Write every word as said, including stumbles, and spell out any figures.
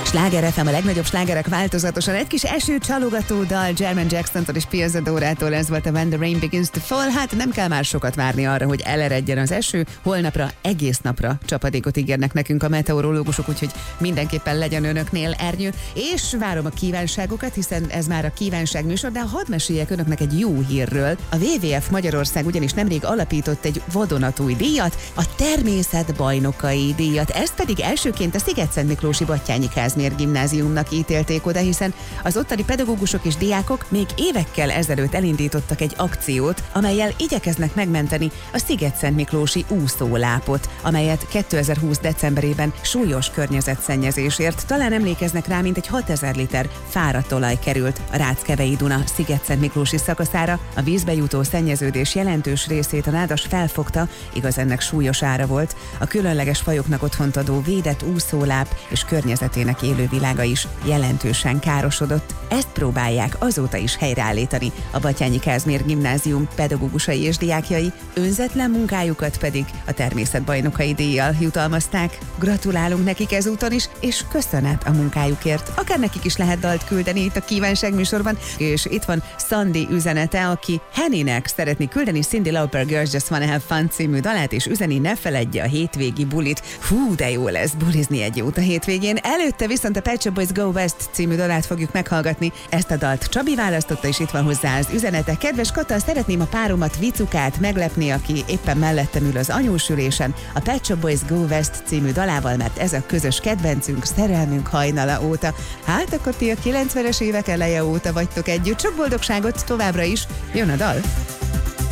Sláger ef em, a legnagyobb slágerek változatosan. Egy kis eső csalogató dal Jermaine Jacksontól és Pierce Dórától, ez volt a When the Rain Begins to Fall. Hát nem kell már sokat várni arra, hogy eleredjen az eső. Holnapra, egész napra csapadékot ígérnek nekünk a meteorológusok, úgyhogy mindenképpen legyen önöknél ernyő. És várom a kívánságokat, hiszen ez már a kívánság műsor, de hadd meséljek önöknek egy jó hírről. A dupla vé vé ef Magyarország ugyanis nemrég alapított egy vadonatúj díjat, a Természet bajnokai díjat. Ezt pedig elsőként a Szigetszentmiklósi Batthyány Kázmér gimnáziumnak ítélték oda, hiszen az ottani pedagógusok és diákok még évekkel ezelőtt elindítottak egy akciót, amellyel igyekeznek megmenteni a Szigetszentmiklósi úszólápot, amelyet kétezer-húsz decemberében súlyos környezetszennyezésért, talán emlékeznek rá, mint egy hatezer liter fáradt olaj került a Ráckevei Duna Szigetszentmiklósi szakaszára. A vízbe jutó szennyeződés jelentős részét a nádas felfogta, igaz, ennek súlyos ára volt. A különleges fajoknak otthont adó védett úszóláp és környezetének élővilága is jelentősen károsodott. Ezt próbálják azóta is helyreállítani a Batthyány Kázmér gimnázium pedagógusai és diákjai, önzetlen munkájukat pedig a természetbajnokai díjjal jutalmazták. Gratulálunk nekik ezúton is, és köszönet a munkájukért. Akár nekik is lehet dalt küldeni itt a kívánság műsorban, és itt van Szandi üzenete, aki Hennynek szeretné küldeni Cyndi Lauper Girls Just Wanna Have Fun című dalát, és üzeni, ne feledje a hétvégi bulit. Hú, de jó lesz bulizni egy jót a hétvégén. Előtte viszont a Pet Shop Boys Go West című dalát fogjuk meghallgatni. Ezt a dalt Csabi választotta, és itt van hozzá az üzenete. Kedves Kata, szeretném a páromat, Vicukát meglepni, aki éppen mellettem ül az anyósülésen, a Pet Shop Boys Go West című dalával, mert ez a közös kedvencünk szerelmünk hajnala óta. Hát akkor ti a kilencvenes évek eleje óta vagytok együtt. Sok boldogságot továbbra is. Jön a dal.